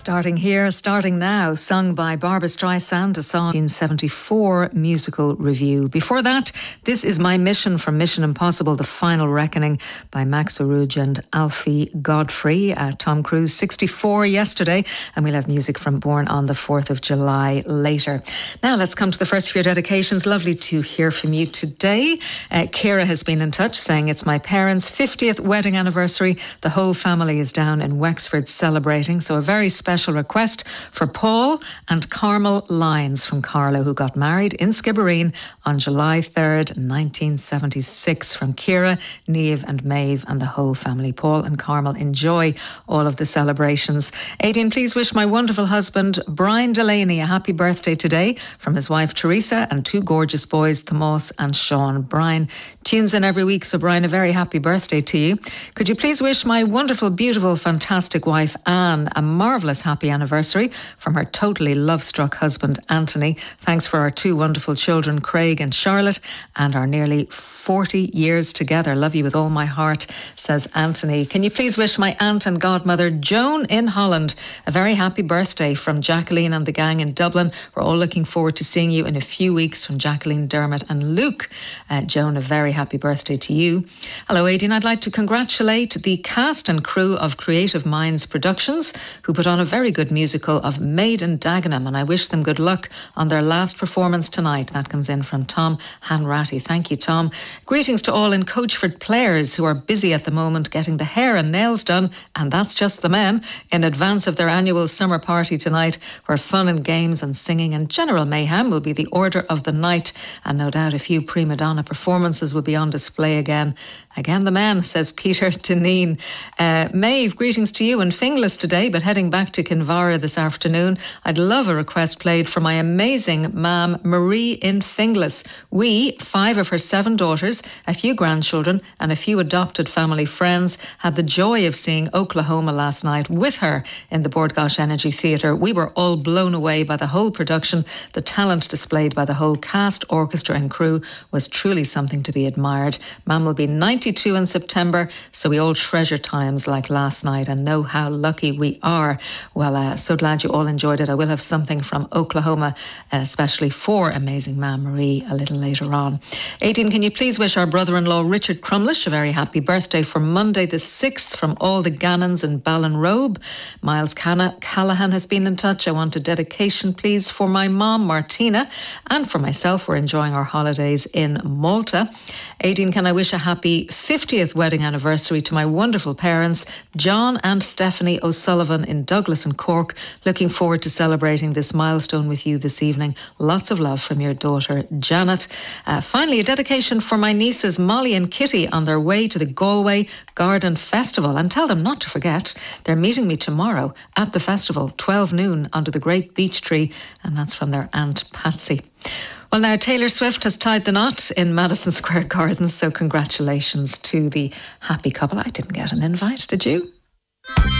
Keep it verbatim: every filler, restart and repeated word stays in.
Starting here, starting now, sung by Barbra Streisand, a song in seventy-four musical review. Before that, This Is My Mission from Mission Impossible, The Final Reckoning by Max Arouge and Alfie Godfrey. Uh, Tom Cruise, sixty-four yesterday, and we'll have music from Born on the fourth of July later. Now let's come to the first of your dedications. Lovely to hear from you today. Uh, Ciara has been in touch saying it's my parents' fiftieth wedding anniversary. The whole family is down in Wexford celebrating, so a very special request for Paul and Carmel Lyons from Carlow, who got married in Skibbereen on July third, nineteen seventy-six. From Ciara, Niamh and Maeve and the whole family. Paul and Carmel, enjoy all of the celebrations. Aidan, please wish my wonderful husband Brian Delaney a happy birthday today from his wife Teresa and two gorgeous boys, Tomas and Sean. Brian tunes in every week, so Brian, a very happy birthday to you. Could you please wish my wonderful, beautiful, fantastic wife Anne a marvellous happy anniversary from her totally love-struck husband Anthony. Thanks for our two wonderful children Craig and Charlotte and our nearly forty years together. Love you with all my heart, says Anthony. Can you please wish my aunt and godmother Joan in Holland a very happy birthday from Jacqueline and the gang in Dublin. We're all looking forward to seeing you in a few weeks. From Jacqueline, Dermot and Luke. Uh, Joan, a very happy birthday to you. Hello Aidan, I'd like to congratulate the cast and crew of Creative Minds Productions who put on a very good musical of Maid in Dagenham, and I wish them good luck on their last performance tonight. That comes in from Tom Hanratty. Thank you, Tom. Greetings to all in Coachford players who are busy at the moment getting the hair and nails done, and that's just the men, in advance of their annual summer party tonight, where fun and games and singing and general mayhem will be the order of the night, and no doubt a few prima donna performances will be on display again. Again the men, says Peter Deneen. Uh, Maeve, greetings to you in Finglas today, but heading back to Kinvara this afternoon. I'd love a request played for my amazing mam Marie in Finglas. We, five of her seven daughters, a few grandchildren and a few adopted family friends, had the joy of seeing Oklahoma last night with her in the Bord Gáis Energy Theatre. We were all blown away by the whole production. The talent displayed by the whole cast, orchestra and crew was truly something to be admired. Mam will be ninety-two in September, so we all treasure times like last night and know how lucky we are. Well, uh, so glad you all enjoyed it. I will have something from Oklahoma, uh, especially for amazing Mam Marie, a little later on. Aidan, can you please wish our brother-in-law Richard Crumlish a very happy birthday for Monday the sixth from all the Gannons in Ballinrobe. Miles Canna- Callahan has been in touch. I want a dedication, please, for my mom Martina and for myself. We're enjoying our holidays in Malta. Aidan, can I wish a happy fiftieth wedding anniversary to my wonderful parents, John and Stephanie O'Sullivan in Douglas and Cork. Looking forward to celebrating this milestone with you this evening. Lots of love from your daughter, Janet. Uh, finally, a dedication for my nieces, Molly and Kitty, on their way to the Galway Garden Festival. And tell them not to forget, they're meeting me tomorrow at the festival, twelve noon, under the great beech tree. And that's from their Aunt Patsy. Well, now Taylor Swift has tied the knot in Madison Square Gardens, so congratulations to the happy couple. I didn't get an invite, did you?